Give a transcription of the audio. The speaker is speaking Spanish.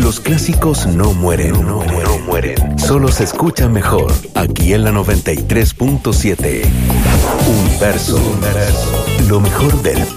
Los clásicos no mueren, no mueren. Solo se escuchan mejor aquí en la 93.7. Universo. Lo mejor del